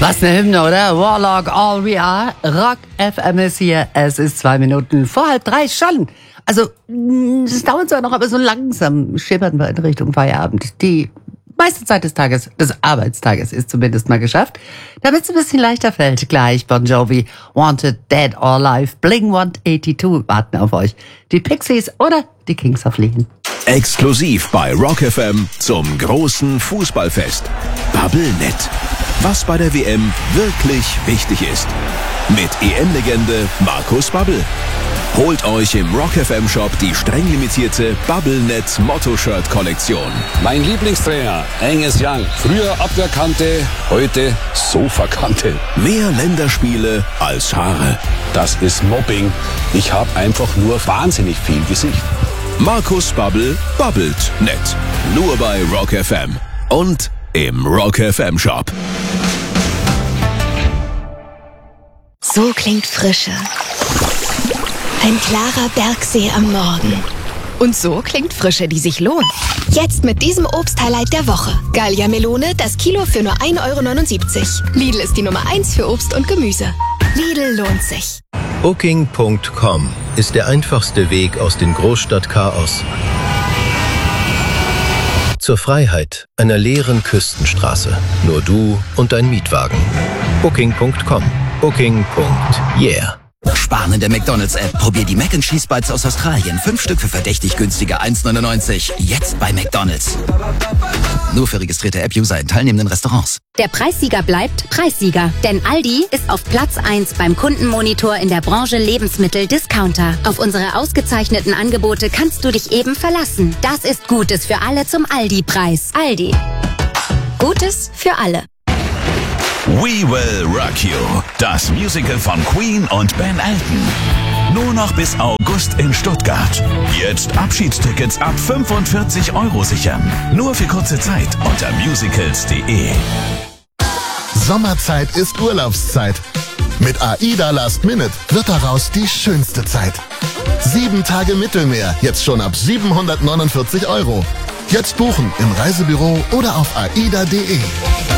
Was eine Hymne, oder? Warlock, All We Are. Rock FM ist hier. Es ist 2 Minuten vor 2:30 schon. Also, es dauert zwar noch, aber so langsam schippern wir in Richtung Feierabend. Die meiste Zeit des Tages, des Arbeitstages ist zumindest mal geschafft. Damit es ein bisschen leichter fällt, gleich Bon Jovi, Wanted, Dead or Alive, Blink-182 warten auf euch. Die Pixies oder die Kings of Leon. Exklusiv bei Rock FM zum großen Fußballfest. Bubblenet. Was bei der WM wirklich wichtig ist. Mit EM-Legende Markus Babbel. Holt euch im Rock FM Shop die streng limitierte Bubblenet Motto-Shirt-Kollektion. Mein Lieblingstrainer, Angus Young. Früher Abwehrkante, heute Sofakante. Mehr Länderspiele als Haare. Das ist Mobbing. Ich habe einfach nur wahnsinnig viel Gesicht. Markus Babbel babbelt nett. Nur bei Rock FM. Und im Rock FM Shop. So klingt Frische. Ein klarer Bergsee am Morgen. Und so klingt Frische, die sich lohnt. Jetzt mit diesem Obst-Highlight der Woche. Gallia Melone, das Kilo für nur 1,79 €. Lidl ist die Nummer 1 für Obst und Gemüse. Lidl lohnt sich. Booking.com ist der einfachste Weg aus dem Großstadtchaos zur Freiheit einer leeren Küstenstraße. Nur du und dein Mietwagen. Booking.com. Booking.yeah. Sparen in der McDonald's-App. Probier die Mac & Cheese Bites aus Australien. 5 Stück für verdächtig günstige 1,99. Jetzt bei McDonald's. Nur für registrierte App-User in teilnehmenden Restaurants. Der Preissieger bleibt Preissieger. Denn Aldi ist auf Platz 1 beim Kundenmonitor in der Branche Lebensmittel-Discounter. Auf unsere ausgezeichneten Angebote kannst du dich eben verlassen. Das ist Gutes für alle zum Aldi-Preis. Aldi. Gutes für alle. We Will Rock You, das Musical von Queen und Ben Elton. Nur noch bis August in Stuttgart. Jetzt Abschiedstickets ab 45 € sichern. Nur für kurze Zeit unter musicals.de. Sommerzeit ist Urlaubszeit. Mit AIDA Last Minute wird daraus die schönste Zeit. 7 Tage Mittelmeer, jetzt schon ab 749 €. Jetzt buchen im Reisebüro oder auf aida.de.